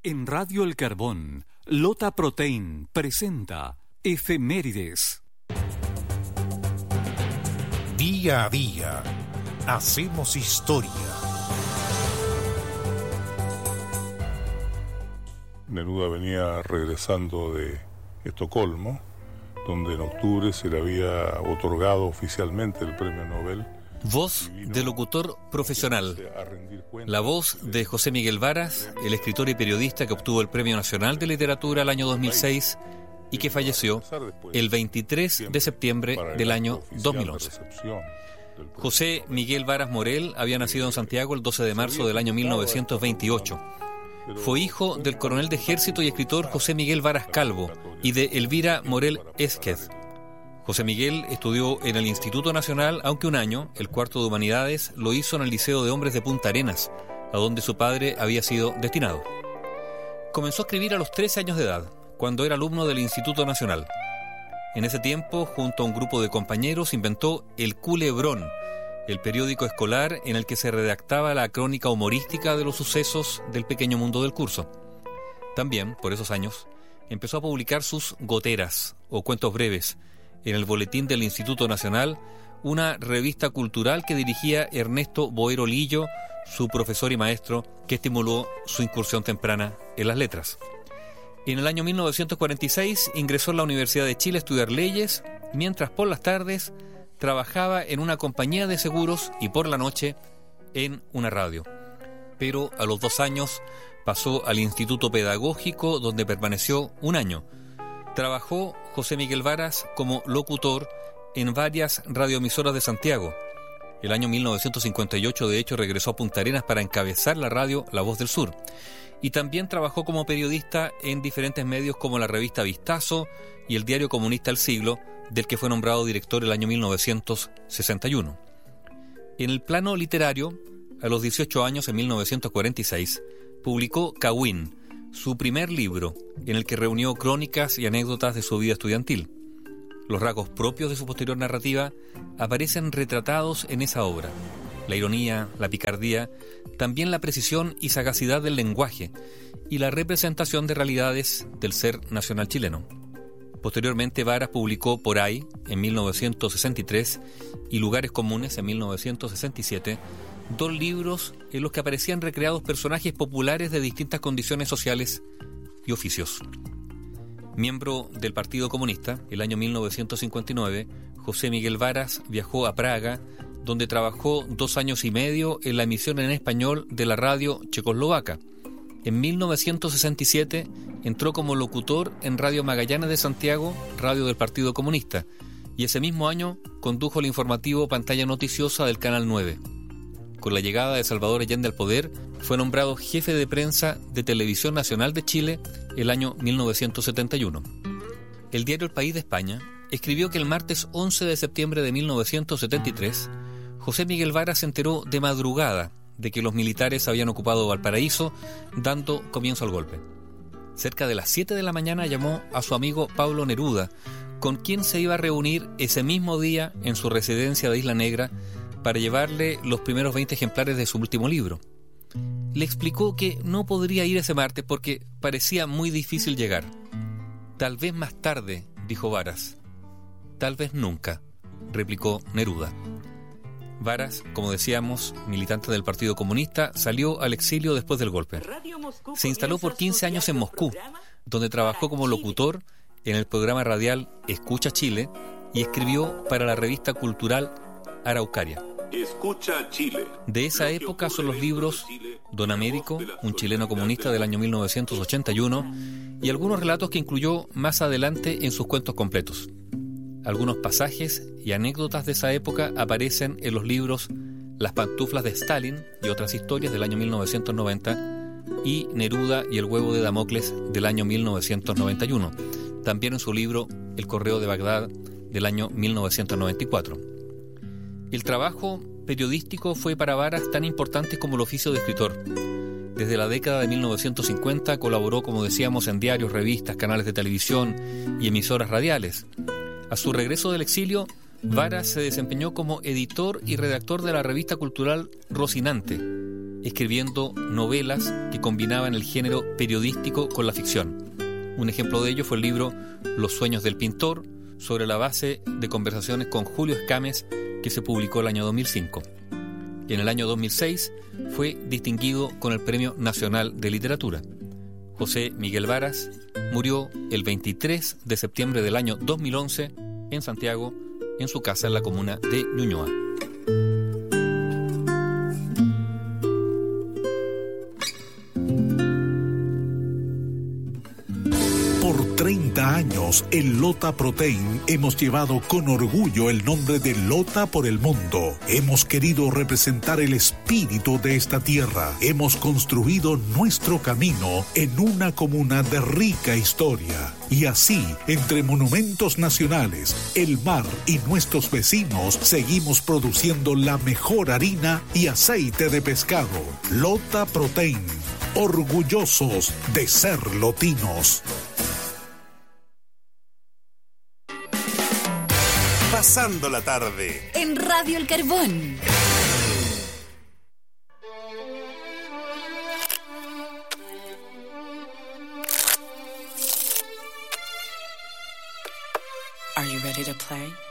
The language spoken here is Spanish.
En Radio El Carbón, Lota Protein presenta Efemérides. Día a día, hacemos historia. Neruda venía regresando de Estocolmo, donde en octubre se le había otorgado oficialmente el premio Nobel. Voz de locutor profesional. La voz de José Miguel Varas, el escritor y periodista que obtuvo el Premio Nacional de Literatura el año 2006 y que falleció el 23 de septiembre del año 2011. José Miguel Varas Morel había nacido en Santiago el 12 de marzo del año 1928. Fue hijo del coronel de ejército y escritor José Miguel Varas Calvo y de Elvira Morel Esquez. José Miguel estudió en el Instituto Nacional, aunque un año, el cuarto de Humanidades, lo hizo en el Liceo de Hombres de Punta Arenas, a donde su padre había sido destinado. Comenzó a escribir a los 13 años de edad, cuando era alumno del Instituto Nacional. En ese tiempo, junto a un grupo de compañeros, inventó El Culebrón, el periódico escolar en el que se redactaba la crónica humorística de los sucesos del pequeño mundo del curso. También, por esos años, empezó a publicar sus goteras, o cuentos breves, en el Boletín del Instituto Nacional, una revista cultural que dirigía Ernesto Boero Lillo, su profesor y maestro, que estimuló su incursión temprana en las letras. En el año 1946 ingresó a la Universidad de Chile a estudiar leyes, mientras por las tardes trabajaba en una compañía de seguros y por la noche en una radio. Pero a los 2 años pasó al Instituto Pedagógico, donde permaneció un año. Trabajó José Miguel Varas como locutor en varias radioemisoras de Santiago. El año 1958, de hecho, regresó a Punta Arenas para encabezar la radio La Voz del Sur. Y también trabajó como periodista en diferentes medios como la revista Vistazo y el diario comunista El Siglo, del que fue nombrado director el año 1961. En el plano literario, a los 18 años, en 1946, publicó Cahuen, su primer libro, en el que reunió crónicas y anécdotas de su vida estudiantil. Los rasgos propios de su posterior narrativa aparecen retratados en esa obra: la ironía, la picardía, también la precisión y sagacidad del lenguaje y la representación de realidades del ser nacional chileno. Posteriormente, Varas publicó Por ahí, en 1963, y Lugares comunes, en 1967, 2 libros en los que aparecían recreados personajes populares de distintas condiciones sociales y oficios. Miembro del Partido Comunista, el año 1959, José Miguel Varas viajó a Praga, donde trabajó 2 años y medio en la emisión en español de la radio checoslovaca. En 1967 entró como locutor en Radio Magallanes de Santiago, radio del Partido Comunista, y ese mismo año condujo el informativo Pantalla Noticiosa del Canal 9. Con la llegada de Salvador Allende al poder, fue nombrado jefe de prensa de Televisión Nacional de Chile el año 1971. El diario El País de España escribió que el martes 11 de septiembre de 1973, José Miguel Varas se enteró de madrugada de que los militares habían ocupado Valparaíso, dando comienzo al golpe. Cerca de las 7 de la mañana llamó a su amigo Pablo Neruda, con quien se iba a reunir ese mismo día en su residencia de Isla Negra para llevarle los primeros 20 ejemplares de su último libro. Le explicó que no podría ir ese martes porque parecía muy difícil llegar. Tal vez más tarde, dijo Varas. Tal vez nunca, replicó Neruda. Varas, como decíamos, militante del Partido Comunista, salió al exilio después del golpe. Se instaló por 15 años en Moscú, donde trabajó como locutor en el programa radial Escucha Chile y escribió para la revista cultural Araucaria. Escucha Chile. De esa época son los libros Don Américo, un chileno comunista del año 1981, y algunos relatos que incluyó más adelante en sus cuentos completos. Algunos pasajes y anécdotas de esa época aparecen en los libros Las pantuflas de Stalin y otras historias del año 1990 y Neruda y el huevo de Damocles del año 1991, también en su libro El correo de Bagdad del año 1994. El trabajo periodístico fue para Varas tan importante como el oficio de escritor. Desde la década de 1950 colaboró, como decíamos, en diarios, revistas, canales de televisión y emisoras radiales. A su regreso del exilio, Varas se desempeñó como editor y redactor de la revista cultural Rocinante, escribiendo novelas que combinaban el género periodístico con la ficción. Un ejemplo de ello fue el libro Los sueños del pintor, sobre la base de conversaciones con Julio Escames, que se publicó el año 2005. Y en el año 2006 fue distinguido con el Premio Nacional de Literatura. José Miguel Varas murió el 23 de septiembre del año 2011 en Santiago, en su casa en la comuna de Ñuñoa. Por 30 años, en Lota Protein hemos llevado con orgullo el nombre de Lota por el mundo. Hemos querido representar el espíritu de esta tierra. Hemos construido nuestro camino en una comuna de rica historia. Y así, entre monumentos nacionales, el mar y nuestros vecinos, seguimos produciendo la mejor harina y aceite de pescado. Lota Protein, orgullosos de ser lotinos. Pasando la tarde en Radio El Carbón. Are you ready to play?